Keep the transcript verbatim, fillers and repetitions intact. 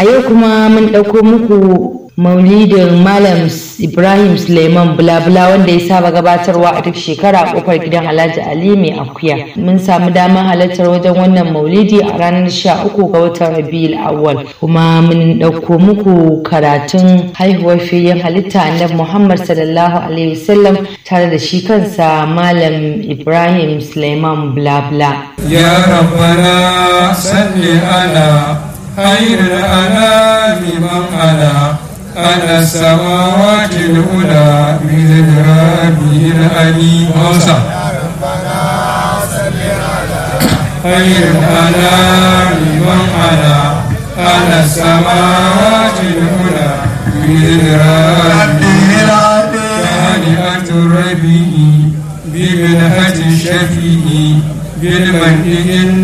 A yau kuma mun ɗauko muku maulidin Malam Ibrahim Suleiman Bulabula wanda ya saba gabatarwa a duk shekara a kofar gidan Alhaji Ali mai akuya. Mun samu damar halartar wajen wannan maulidi a ranar sha uku ga watan Rabiul Awwal, kuma mun ɗauko muku karatun haihuwar fiyayyen halitta Annabi Muhammad sallallahu alaihi wasallam tare da shi kansa Malam Ibrahim Suleiman Bulabula. Ya Rabbana salli ala khairil anami man ala على السماوات الأولى بذكرابه الأليم موسى خير الأنام من على على السماوات الأولى بذكرابه هانئة الربيع بمنحة الشفيع بالمنئ